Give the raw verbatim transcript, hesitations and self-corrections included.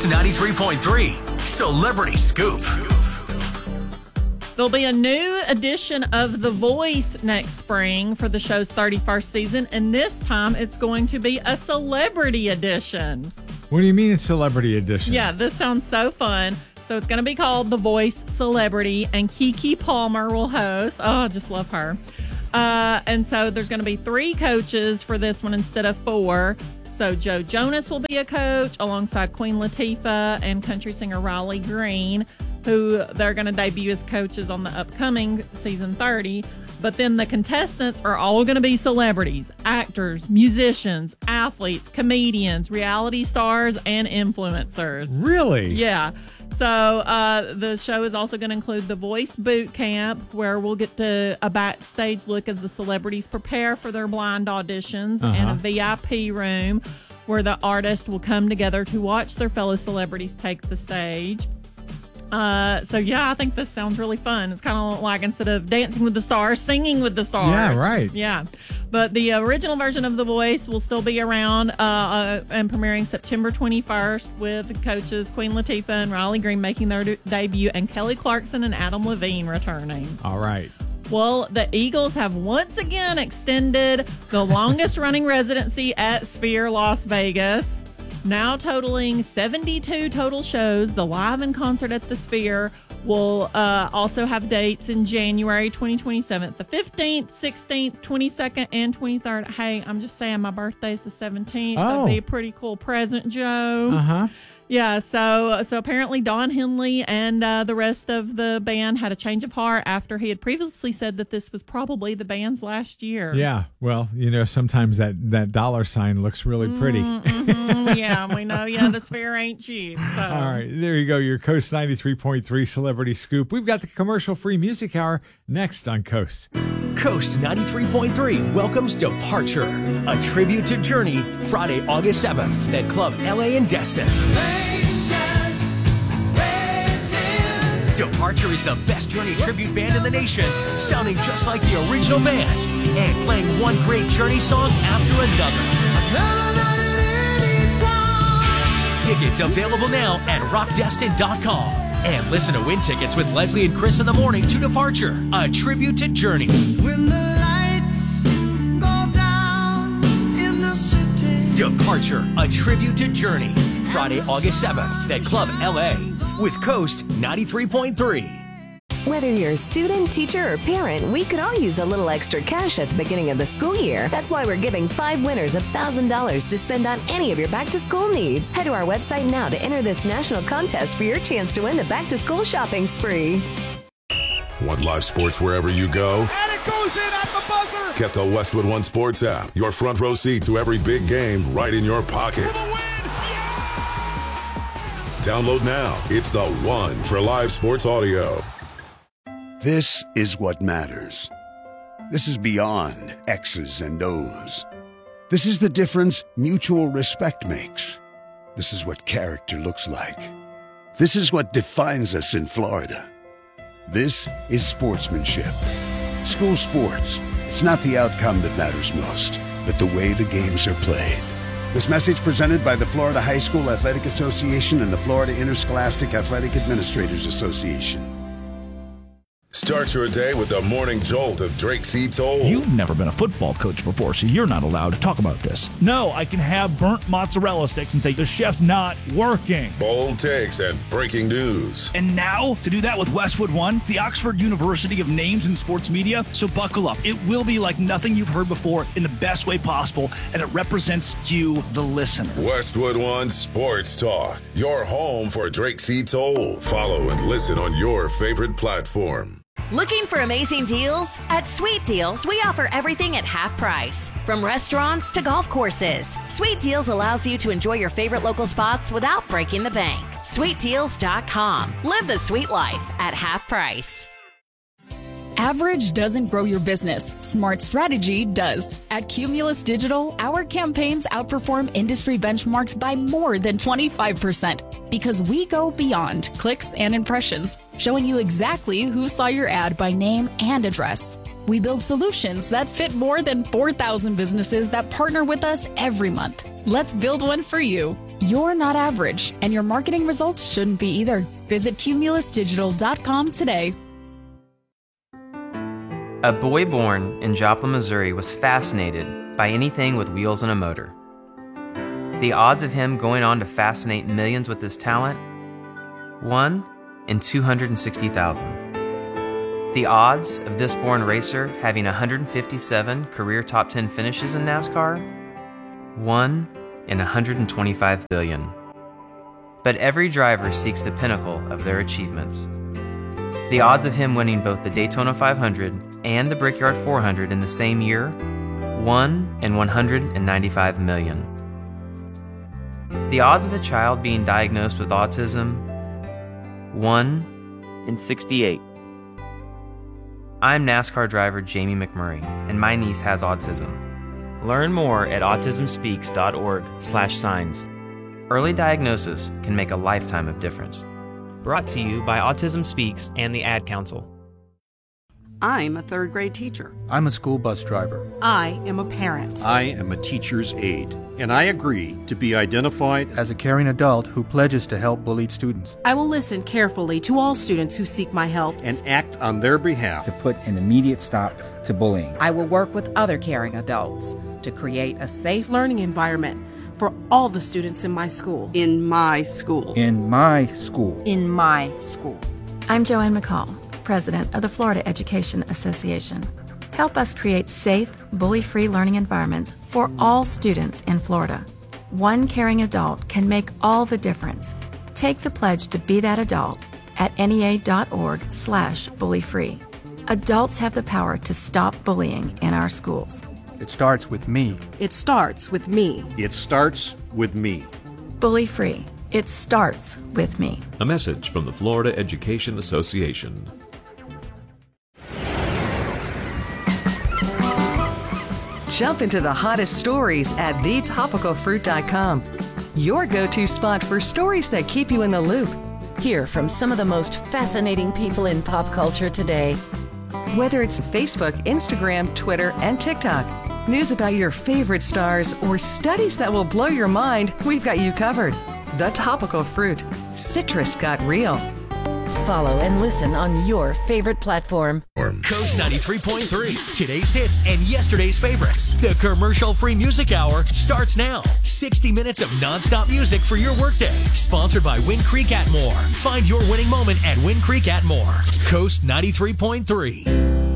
Coast ninety-three point three Celebrity Scoop. There'll be a new edition of The Voice next spring for the show's thirty-first season, and this time it's going to be a celebrity edition. What do you mean it's celebrity edition? Yeah, this sounds so fun. So it's going to be called The Voice Celebrity, and Keke Palmer will host. Oh, I just love her. Uh, and so there's going to be three coaches for this one instead of four. So Joe Jonas will be a coach alongside Queen Latifah and country singer Riley Green, who they're going to debut as coaches on the upcoming season thirty. But then the contestants are all going to be celebrities, actors, musicians, athletes, comedians, reality stars, and influencers. Really? Yeah. So uh, the show is also going to include the Voice Boot Camp, where we'll get to a backstage look as the celebrities prepare for their blind auditions, uh-huh. and a V I P room where the artists will come together to watch their fellow celebrities take the stage. Uh, so, yeah, I think this sounds really fun. It's kind of like instead of Dancing with the Stars, Singing with the Stars. Yeah, right. Yeah. But the original version of The Voice will still be around uh, uh, and premiering September twenty-first with coaches Queen Latifah and Riley Green making their de- debut and Kelly Clarkson and Adam Levine returning. All right. Well, the Eagles have once again extended the longest-running residency at Sphere Las Vegas. Now totaling seventy-two total shows, the live and concert at the Sphere will uh, also have dates in January twenty twenty-seven, the fifteenth, sixteenth, twenty-second, and twenty-third. Hey, I'm just saying my birthday's the seventeenth. Oh. That'd be a pretty cool present, Joe. Uh-huh. Yeah, so so apparently Don Henley and uh, the rest of the band had a change of heart after he had previously said that this was probably the band's last year. Yeah, well, you know, sometimes that, that dollar sign looks really pretty. Mm-hmm, yeah, we know, yeah, the Sphere ain't cheap. So. All right, there you go, your Coast ninety-three point three Celebrity Scoop. We've got the commercial-free music hour next on Coast. Coast ninety-three point three welcomes Departure, a tribute to Journey, Friday, August seventh at Club L A in Destin. Departure is the best Journey tribute band in the nation, sounding just like the original bands and playing one great Journey song after another. Tickets available now at rock destin dot com. And listen to win tickets with Leslie and Chris in the morning to Departure, a tribute to Journey. When the lights go down in the city. Departure, a tribute to Journey, Friday, August seventh at Club L A with Coast ninety-three point three. Whether you're a student, teacher, or parent, we could all use a little extra cash at the beginning of the school year. That's why we're giving five winners one thousand dollars to spend on any of your back-to-school needs. Head to our website now to enter this national contest for your chance to win the back-to-school shopping spree. Want live sports wherever you go? And it goes in at the buzzer! Get the Westwood One Sports app. Your front row seat to every big game right in your pocket. For the win! Yeah! Download now. It's the one for live sports audio. This is what matters. This is beyond X's and O's. This is the difference mutual respect makes. This is what character looks like. This is what defines us in Florida. This is sportsmanship. School sports. It's not the outcome that matters most, but the way the games are played. This message presented by the Florida High School Athletic Association and the Florida Interscholastic Athletic Administrators Association. Start your day with the morning jolt of Drake C. Toll. You've never been a football coach before, so you're not allowed to talk about this. No, I can have burnt mozzarella sticks and say the chef's not working. Bold takes and breaking news. And now, to do that with Westwood One, the Oxford University of Names in Sports Media, so buckle up. It will be like nothing you've heard before in the best way possible, and it represents you, the listener. Westwood One Sports Talk, your home for Drake C. Toll. Follow and listen on your favorite platform. Looking for amazing deals? At Sweet Deals, we offer everything at half price. From restaurants to golf courses, Sweet Deals allows you to enjoy your favorite local spots without breaking the bank. sweet deals dot com. Live the sweet life at half price. Average doesn't grow your business. Smart strategy does. At Cumulus Digital, our campaigns outperform industry benchmarks by more than twenty-five percent because we go beyond clicks and impressions, showing you exactly who saw your ad by name and address. We build solutions that fit more than four thousand businesses that partner with us every month. Let's build one for you. You're not average, and your marketing results shouldn't be either. Visit cumulus digital dot com today. A boy born in Joplin, Missouri was fascinated by anything with wheels and a motor. The odds of him going on to fascinate millions with his talent? one in two hundred sixty thousand. The odds of this born racer having one hundred fifty-seven career top ten finishes in NASCAR? one in one hundred twenty-five billion. But every driver seeks the pinnacle of their achievements. The odds of him winning both the Daytona five hundred and the Brickyard four hundred in the same year? one in one hundred ninety-five million. The odds of a child being diagnosed with autism? one in sixty-eight. I'm NASCAR driver Jamie McMurray, and my niece has autism. Learn more at autism speaks dot org slash signs. Early diagnosis can make a lifetime of difference. Brought to you by Autism Speaks and the Ad Council. I'm a third grade teacher. I'm a school bus driver. I am a parent. I am a teacher's aide, and I agree to be identified as a caring adult who pledges to help bullied students. I will listen carefully to all students who seek my help and act on their behalf to put an immediate stop to bullying. I will work with other caring adults to create a safe learning environment for all the students in my school. In my school. In my school. In my school. I'm Joanne McCall, President of the Florida Education Association. Help us create safe, bully-free learning environments for all students in Florida. One caring adult can make all the difference. Take the pledge to be that adult at N E A dot org slash bully-free. Adults have the power to stop bullying in our schools. It starts with me. It starts with me. It starts with me. Bully-free. It starts with me. A message from the Florida Education Association. Jump into the hottest stories at the topical fruit dot com. Your go-to spot for stories that keep you in the loop. Hear from some of the most fascinating people in pop culture today. Whether it's Facebook, Instagram, Twitter, and TikTok, news about your favorite stars, or studies that will blow your mind, we've got you covered. The Topical Fruit. Citrus got real. Follow and listen on your favorite platform. Coast ninety-three point three. Today's hits and yesterday's favorites. The commercial-free music hour starts now. sixty minutes of nonstop music for your workday. Sponsored by Wind Creek Atmore. Find your winning moment at Wind Creek Atmore. Coast ninety-three point three.